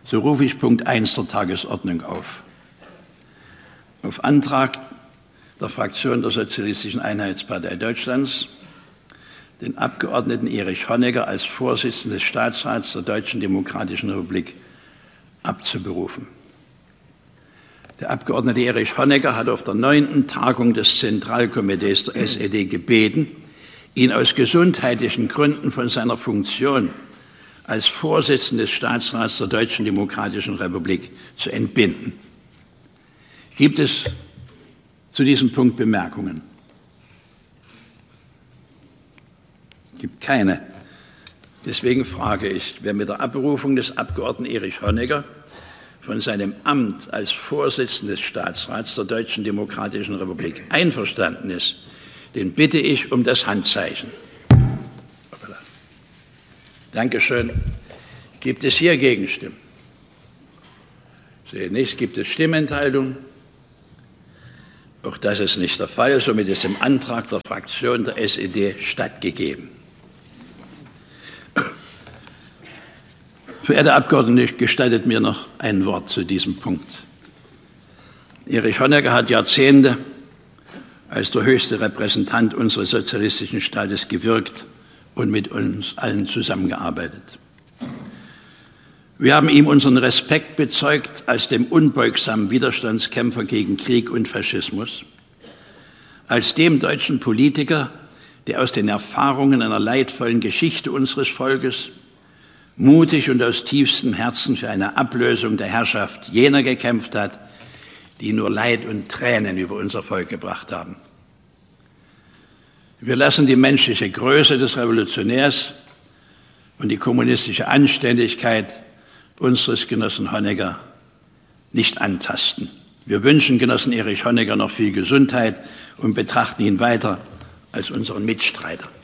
So rufe ich Punkt 1 der Tagesordnung auf. Auf Antrag der Fraktion der Sozialistischen Einheitspartei Deutschlands den Abgeordneten Erich Honecker als Vorsitzenden des Staatsrats der Deutschen Demokratischen Republik abzuberufen. Der Abgeordnete Erich Honecker hat auf der 9. Tagung des Zentralkomitees der SED gebeten, ihn aus gesundheitlichen Gründen von seiner Funktion als Vorsitzender des Staatsrats der Deutschen Demokratischen Republik zu entbinden. Gibt es zu diesem Punkt Bemerkungen? Gibt keine. Deswegen frage ich, wer mit der Abberufung des Abgeordneten Erich Honecker von seinem Amt als Vorsitzender des Staatsrats der Deutschen Demokratischen Republik einverstanden ist, den bitte ich um das Handzeichen. Dankeschön. Gibt es hier Gegenstimmen? Ich sehe nicht. Gibt es Stimmenthaltung? Auch das ist nicht der Fall. Somit ist dem Antrag der Fraktion der SED stattgegeben. Verehrte Abgeordnete, gestattet mir noch ein Wort zu diesem Punkt. Erich Honecker hat Jahrzehnte als der höchste Repräsentant unseres sozialistischen Staates gewirkt und mit uns allen zusammengearbeitet. Wir haben ihm unseren Respekt bezeugt als dem unbeugsamen Widerstandskämpfer gegen Krieg und Faschismus, als dem deutschen Politiker, der aus den Erfahrungen einer leidvollen Geschichte unseres Volkes mutig und aus tiefstem Herzen für eine Ablösung der Herrschaft jener gekämpft hat, die nur Leid und Tränen über unser Volk gebracht haben. Wir lassen die menschliche Größe des Revolutionärs und die kommunistische Anständigkeit unseres Genossen Honecker nicht antasten. Wir wünschen Genossen Erich Honecker noch viel Gesundheit und betrachten ihn weiter als unseren Mitstreiter.